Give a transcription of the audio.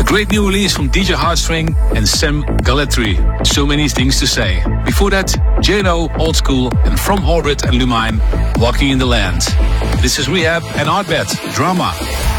great new release from DJ Heartstring and Sam Galletri, So Many Things to Say. Before that, J-Lo, Old School, and From Orbit and Lumine, Walking in the Land. This is Rehab and Artbet, Drama.